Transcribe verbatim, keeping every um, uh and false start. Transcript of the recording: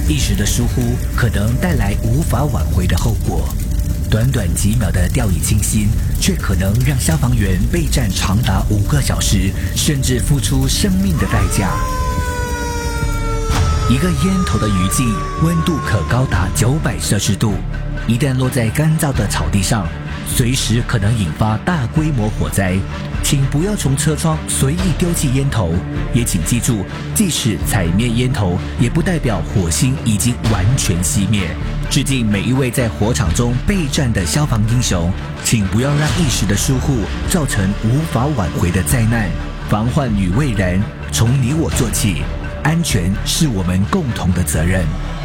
一时的疏忽可能带来无法挽回的后果。短短几秒的掉以轻心，却可能让消防员备战长达五个小时，甚至付出生命的代价。一个烟头的余烬，温度可高达九百摄氏度，一旦落在干燥的草地上，随时可能引发大规模火灾。请不要从车窗随意丢弃烟头，也请记住，即使踩灭烟头，也不代表火星已经完全熄灭。致敬每一位在火场中备战的消防英雄，请不要让一时的疏忽造成无法挽回的灾难。防患于未然，从你我做起，安全是我们共同的责任。